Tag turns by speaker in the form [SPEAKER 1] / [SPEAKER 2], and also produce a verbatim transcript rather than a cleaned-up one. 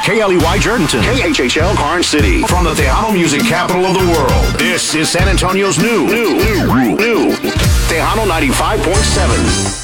[SPEAKER 1] K L E Y Jerdenton. K H H L Karn City. From the Tejano music capital of the world. This is San Antonio's new, new, new, new Tejano ninety-five point seven.